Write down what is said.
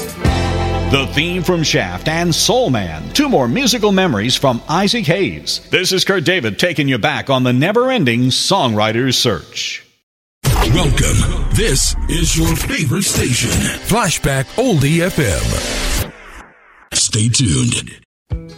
The theme from Shaft and Soul Man. Two more musical memories from Isaac Hayes. This is Kurt David taking you back on the never-ending songwriter's search. Welcome. This is your favorite station, Flashback Oldie FM. Stay tuned.